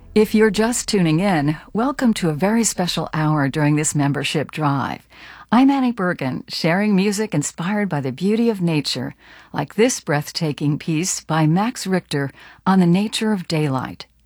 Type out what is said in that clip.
If you're just tuning in, welcome to a very special hour during this membership drive. I'm Annie Bergen, sharing music inspired by the beauty of nature, like this breathtaking piece by Max Richter on the nature of daylight.